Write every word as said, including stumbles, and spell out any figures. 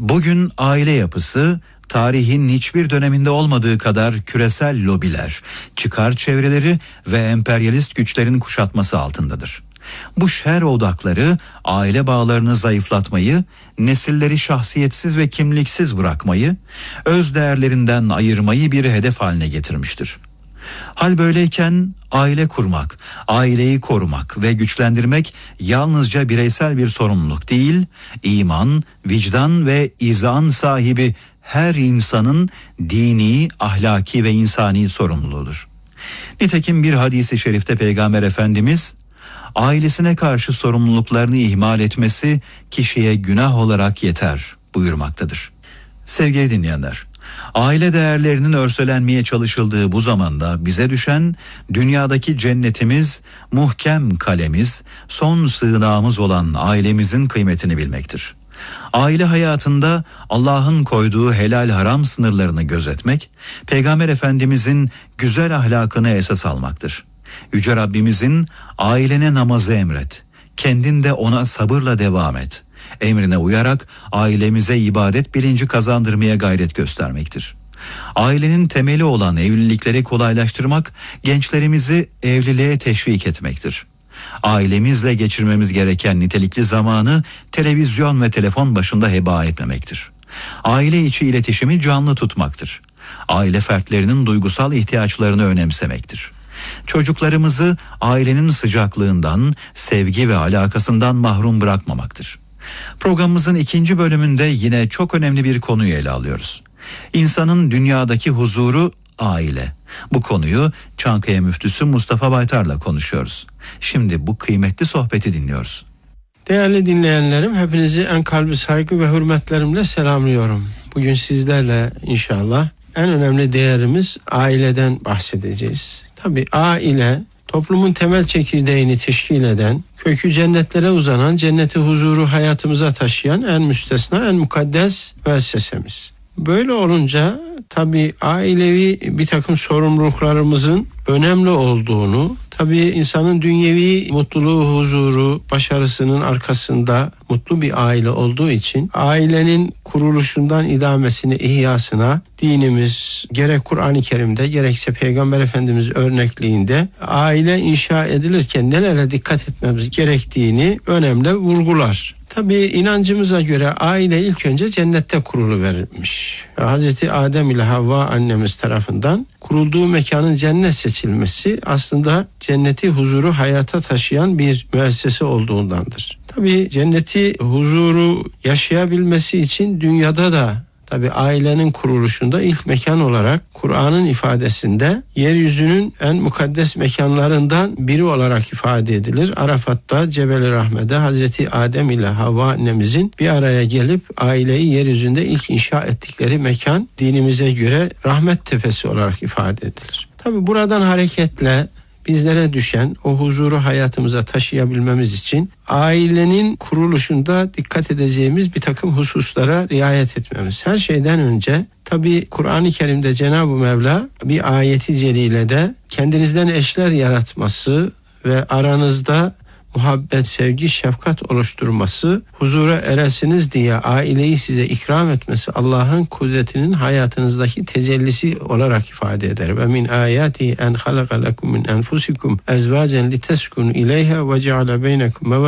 Bugün aile yapısı tarihin hiçbir döneminde olmadığı kadar küresel lobiler, çıkar çevreleri ve emperyalist güçlerin kuşatması altındadır. Bu şer odakları aile bağlarını zayıflatmayı, nesilleri şahsiyetsiz ve kimliksiz bırakmayı, öz değerlerinden ayırmayı bir hedef haline getirmiştir. Hal böyleyken aile kurmak, aileyi korumak ve güçlendirmek yalnızca bireysel bir sorumluluk değil, iman, vicdan ve izan sahibi her insanın dini, ahlaki ve insani sorumluluğudur. Nitekim bir hadis-i şerifte Peygamber Efendimiz, ailesine karşı sorumluluklarını ihmal etmesi kişiye günah olarak yeter buyurmaktadır. Sevgili dinleyenler, aile değerlerinin örselenmeye çalışıldığı bu zamanda bize düşen dünyadaki cennetimiz, muhkem kalemiz, son sığınağımız olan ailemizin kıymetini bilmektir. Aile hayatında Allah'ın koyduğu helal haram sınırlarını gözetmek, Peygamber Efendimizin güzel ahlakını esas almaktır. Yüce Rabbimizin ailene namazı emret, kendin de ona sabırla devam et emrine uyarak ailemize ibadet bilinci kazandırmaya gayret göstermektir. Ailenin temeli olan evlilikleri kolaylaştırmak, gençlerimizi evliliğe teşvik etmektir. Ailemizle geçirmemiz gereken nitelikli zamanı televizyon ve telefon başında heba etmemektir. Aile içi iletişimi canlı tutmaktır. Aile fertlerinin duygusal ihtiyaçlarını önemsemektir. Çocuklarımızı ailenin sıcaklığından, sevgi ve alakasından mahrum bırakmamaktır. Programımızın ikinci bölümünde yine çok önemli bir konuyu ele alıyoruz. İnsanın dünyadaki huzuru aile. Bu konuyu Çankaya Müftüsü Mustafa Baytar'la konuşuyoruz. Şimdi bu kıymetli sohbeti dinliyoruz. Değerli dinleyenlerim, hepinizi en kalbi saygı ve hürmetlerimle selamlıyorum. Bugün sizlerle inşallah en önemli değerimiz aileden bahsedeceğiz. Tabii aile toplumun temel çekirdeğini teşkil eden, kökü cennetlere uzanan, cenneti huzuru hayatımıza taşıyan en müstesna, en mukaddes müessesemiz. Böyle olunca tabii ailevi bir takım sorumluluklarımızın önemli olduğunu, tabii insanın dünyevi mutluluğu, huzuru, başarısının arkasında mutlu bir aile olduğu için ailenin kuruluşundan idamesine, ihyasına dinimiz gerek Kur'an-ı Kerim'de gerekse Peygamber Efendimiz örnekliğinde aile inşa edilirken nelere dikkat etmemiz gerektiğini önemli vurgular. Tabii inancımıza göre aile ilk önce cennette kuruluverilmiş. Hazreti Adem ile Havva annemiz tarafından kurulduğu mekanın cennet seçilmesi aslında cenneti huzuru hayata taşıyan bir müessese olduğundandır. Tabii cenneti huzuru yaşayabilmesi için dünyada da tabii ailenin kuruluşunda ilk mekan olarak Kur'an'ın ifadesinde yeryüzünün en mukaddes mekanlarından biri olarak ifade edilir. Arafat'ta Cebel-i Rahme'de Hazreti Adem ile Havva annemizin bir araya gelip aileyi yeryüzünde ilk inşa ettikleri mekan dinimize göre Rahmet Tepesi olarak ifade edilir. Tabii buradan hareketle bizlere düşen o huzuru hayatımıza taşıyabilmemiz için ailenin kuruluşunda dikkat edeceğimiz bir takım hususlara riayet etmemiz. Her şeyden önce tabii Kur'an-ı Kerim'de Cenab-ı Mevla bir ayeti celilede kendinizden eşler yaratması ve aranızda muhabbet, sevgi, şefkat oluşturması, huzura eresiniz diye aileyi size ikram etmesi Allah'ın kudretinin hayatınızdaki tecellisi olarak ifade eder. Ve min ayati en halaka lekum min enfusikum ezvacen liteskunu ileyha ve ceale beynekum